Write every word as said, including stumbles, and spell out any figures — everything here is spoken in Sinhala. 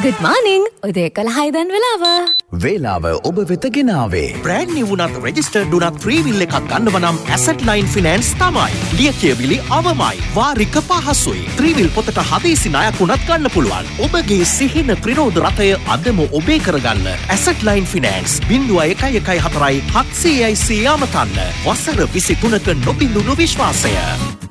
Good morning. උදේ එකොළහයි දැන් වෙලාව. වේලාව ඔබ වෙත ගෙනාවේ. brand new වුණත් registered වුණත් three wheel එකක් ගන්නව නම් Asset Line Finance තමයි. ලියකියවිලි අවමයි. වාරික පහසුයි. three wheel පොතට හදිසි ණයක් වුණත් ගන්න පුළුවන්. ඔබගේ සිහින ත්‍රිරෝධ රථය අදම ඔබේ කරගන්න. Asset Line Finance zero one one four හතයි හත්සියයි සිය අමතන්න. වසර විසි තුනක නොබිඳුණු විශ්වාසය.